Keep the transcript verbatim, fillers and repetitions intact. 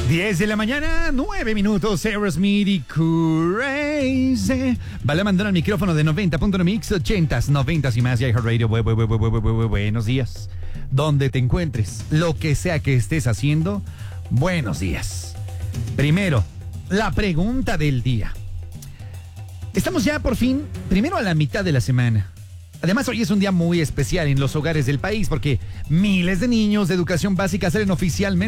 diez de la mañana, nueve minutos, Aerosmith y Crazy. Vale, mandar al micrófono de noventa punto nueve Mix, ochentas, noventas y más, y iHeartRadio. Bu- bu- bu- bu- bu- bu- bu- Buenos días. Donde te encuentres, lo que sea que estés haciendo, buenos días. Primero, la pregunta del día. Estamos ya por fin, primero a la mitad de la semana. Además, hoy es un día muy especial en los hogares del país porque miles de niños de educación básica salen oficialmente